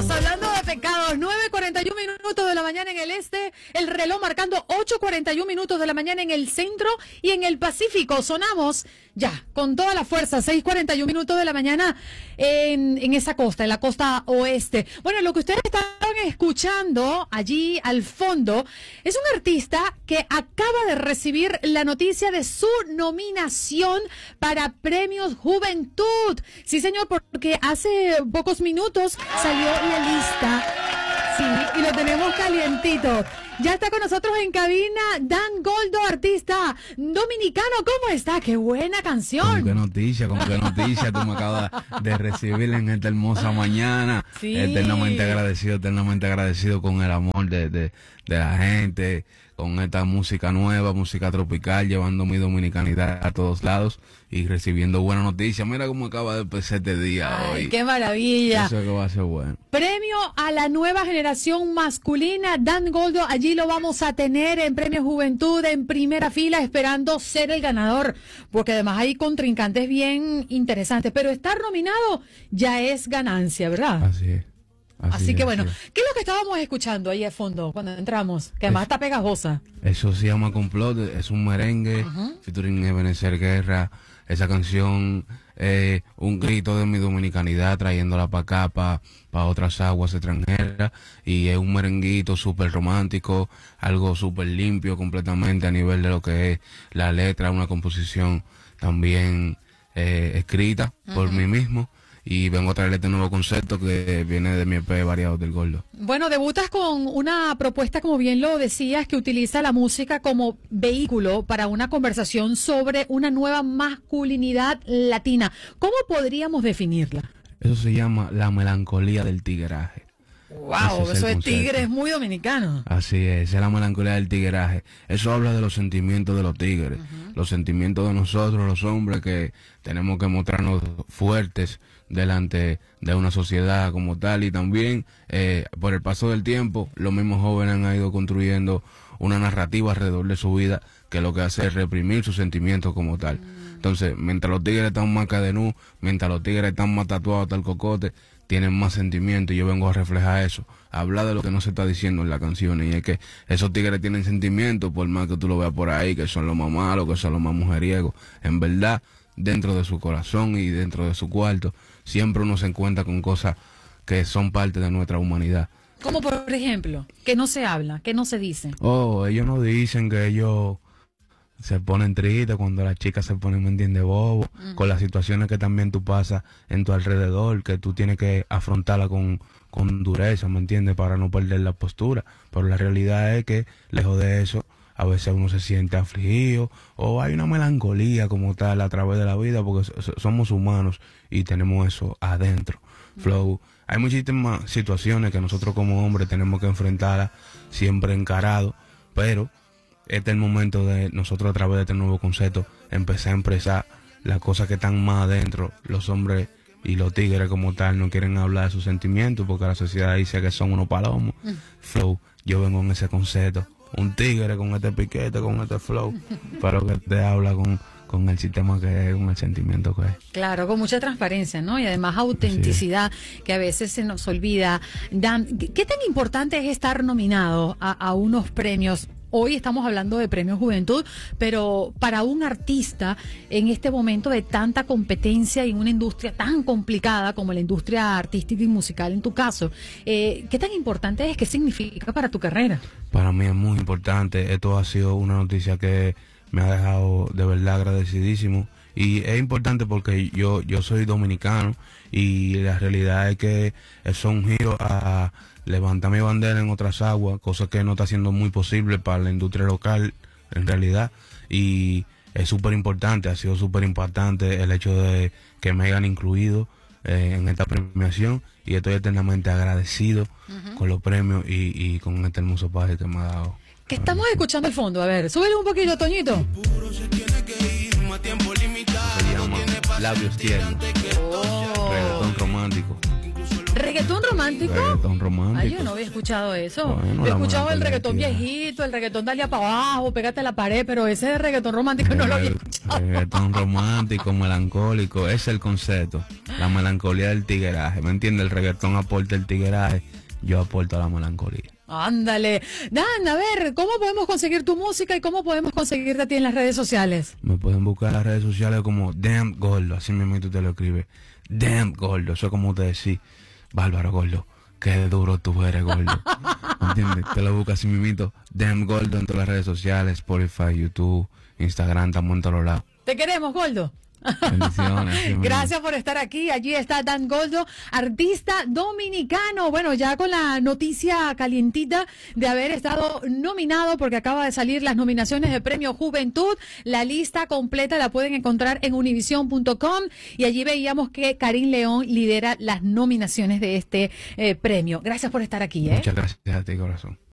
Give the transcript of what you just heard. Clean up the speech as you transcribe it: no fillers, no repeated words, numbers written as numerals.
Seguimos hablando de pecados. 9:41 minutos de la mañana en el este, el reloj marcando 8:41 minutos de la mañana en el centro y en el Pacífico. Sonamos ya con toda la fuerza, 6:41 minutos de la mañana en esa costa, en la costa oeste. Bueno, lo que ustedes estaban escuchando allí al fondo es un artista que acaba de recibir la noticia de su nominación para Premios Juventud. Sí, señor, porque hace pocos minutos salió la lista. Sí, y lo tenemos calientito. Ya está con nosotros en cabina Dan Goldo, artista dominicano. ¿Cómo está? ¡Qué buena canción! Con qué noticia tú me acabas de recibir en esta hermosa mañana. Sí. Eternamente agradecido con el amor de la gente, con esta música nueva, música tropical, llevando mi dominicanidad a todos lados y recibiendo buenas noticias. Mira cómo acaba de empezar este día. Ay, hoy. ¡qué maravilla! Eso es que va a ser bueno. Premio a la nueva generación masculina, Dan Goldo, allí lo vamos a tener en Premio Juventud en primera fila, esperando ser el ganador, porque además hay contrincantes bien interesantes, pero estar nominado ya es ganancia, ¿verdad? Así es. Así que bueno, ¿qué es lo que estábamos escuchando ahí al fondo cuando entramos? Que además está pegajosa. Eso se llama Complot, es un merengue, featuring Ebenezer Guerra. Esa canción, un grito de mi dominicanidad, trayéndola para acá, para otras aguas extranjeras, y es un merenguito súper romántico, algo súper limpio completamente a nivel de lo que es la letra, una composición también escrita por mí mismo. Y vengo a traerle este nuevo concepto que viene de mi EP Variados del Gordo. Bueno, debutas con una propuesta, como bien lo decías, que utiliza la música como vehículo para una conversación sobre una nueva masculinidad latina. ¿Cómo podríamos definirla? Eso se llama la melancolía del tigueraje. Wow, eso es tigre, es muy dominicano. Así es la melancolía del tigueraje. Eso habla de los sentimientos de los tigres, los sentimientos de nosotros, los hombres, que tenemos que mostrarnos fuertes delante de una sociedad como tal. Y también, por el paso del tiempo, los mismos jóvenes han ido construyendo una narrativa alrededor de su vida que lo que hace es reprimir sus sentimientos como tal. Entonces, mientras los tigres están más cadenú, mientras los tigres están más tatuados hasta el cocote, tienen más sentimientos, y yo vengo a reflejar eso, a hablar de lo que no se está diciendo en la canción, y es que esos tigres tienen sentimientos, por más que tú lo veas por ahí, que son los más malos, que son los más mujeriegos. En verdad, dentro de su corazón y dentro de su cuarto, siempre uno se encuentra con cosas que son parte de nuestra humanidad. Como por ejemplo, que no se habla, que no se dice. Oh, ellos no dicen que ellos se ponen tristes cuando las chicas se ponen, ¿me entiendes?, bobo, con las situaciones que también tú pasas en tu alrededor, que tú tienes que afrontarla con dureza, ¿me entiendes?, para no perder la postura. Pero la realidad es que, lejos de eso, a veces uno se siente afligido, o hay una melancolía como tal a través de la vida, porque somos humanos y tenemos eso adentro. Flow, hay muchísimas situaciones que nosotros como hombres tenemos que enfrentarlas siempre encarados, pero este es el momento de nosotros, a través de este nuevo concepto, empezar a expresar las cosas que están más adentro. Los hombres y los tigres como tal no quieren hablar de sus sentimientos porque la sociedad dice que son unos palomos. Flow, yo vengo en ese concepto, un tigre con este piquete, con este flow, pero que te habla con el sistema que es, con el sentimiento que es. Claro, con mucha transparencia, ¿no? Y además autenticidad, que a veces se nos olvida. Dan, ¿qué tan importante es estar nominado a unos premios? Hoy estamos hablando de Premio Juventud, pero para un artista en este momento de tanta competencia y en una industria tan complicada como la industria artística y musical en tu caso, ¿qué tan importante es? ¿Qué significa para tu carrera? Para mí es muy importante. Esto ha sido una noticia que me ha dejado de verdad agradecidísimo. Y es importante porque yo soy dominicano, y la realidad es que eso es un giro a levantar mi bandera en otras aguas, cosa que no está siendo muy posible para la industria local en realidad. Y es súper importante, ha sido súper impactante el hecho de que me hayan incluido en esta premiación, y estoy eternamente agradecido con los premios y con este hermoso país que me ha dado. ¿Qué estamos escuchando al fondo? A ver, súbele un poquito, Toñito. Se llama Labios Tiernos, reggaetón romántico. ¿Reggaetón romántico? Reggaetón romántico. Ay, yo no había escuchado eso. Bueno, He la escuchado el melancolía reggaetón tiene. viejito, el reggaetón dale para abajo, pégate a la pared, pero ese de reggaetón romántico no lo había escuchado. Reggaetón romántico, melancólico, ese es el concepto. La melancolía del tigueraje, ¿me entiendes? El reggaetón aporta el tigueraje, yo aporto la melancolía. Ándale. Dan, a ver, ¿cómo podemos conseguir tu música y cómo podemos conseguirte a ti en las redes sociales? Me pueden buscar en las redes sociales como Damn Gordo, así mismo tú te lo escribes. Damn Gordo, eso es como te decís, Bárbaro Gordo, qué duro tú eres, Gordo. ¿Entiendes? Te lo buscas así mismo, Damn Gordo en todas las redes sociales, Spotify, YouTube, Instagram, estamos en todos lados. Te queremos, Goldo. Bendiciones. así mismo. Gracias por estar aquí. Allí está Dan Goldo, artista dominicano. Bueno, ya con la noticia calientita de haber estado nominado, porque acaba de salir las nominaciones de Premio Juventud. La lista completa la pueden encontrar en univision.com y allí veíamos que Karim León lidera las nominaciones de este premio. Gracias por estar aquí. Muchas gracias a ti, corazón.